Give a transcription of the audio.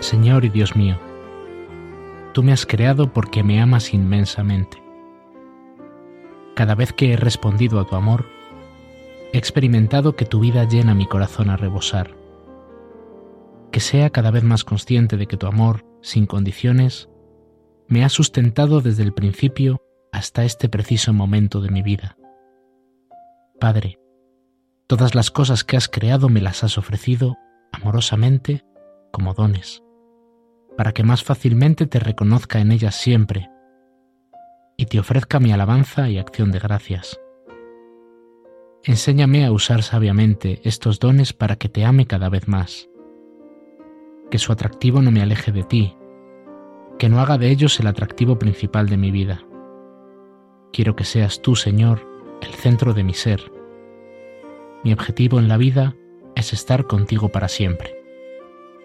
Señor y Dios mío, tú me has creado porque me amas inmensamente. Cada vez que he respondido a tu amor, he experimentado que tu vida llena mi corazón a rebosar. Que sea cada vez más consciente de que tu amor, sin condiciones, me ha sustentado desde el principio hasta este preciso momento de mi vida. Padre, todas las cosas que has creado me las has ofrecido amorosamente como dones, para que más fácilmente te reconozca en ellas siempre y te ofrezca mi alabanza y acción de gracias. Enséñame a usar sabiamente estos dones para que te ame cada vez más, que su atractivo no me aleje de ti, que no haga de ellos el atractivo principal de mi vida. Quiero que seas tú, Señor, el centro de mi ser. Mi objetivo en la vida es estar contigo para siempre.